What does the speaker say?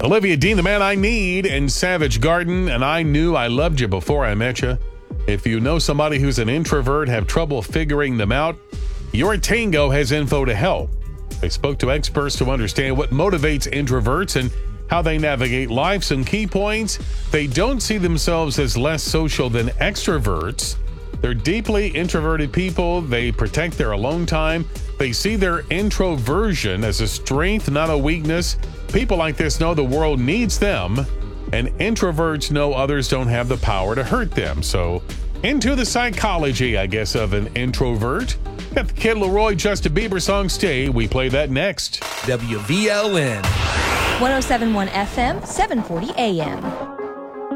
Olivia Dean, The Man I Need, and Savage Garden, and I Knew I Loved You Before I Met You. If you know somebody who's an introvert, have trouble figuring them out, Your Tango has info to help. They spoke to experts to understand what motivates introverts and how they navigate life. Some key points: they don't see themselves as less social than extroverts. They're deeply introverted people. They protect their alone time. They see their introversion as a strength, not a weakness. People like this know the world needs them, and introverts know others don't have the power to hurt them. So, into the psychology, I guess, of an introvert. Got the Kid Laroi, Justin Bieber song Stay. We play that next. WVLN. 107.1 FM, 740 AM.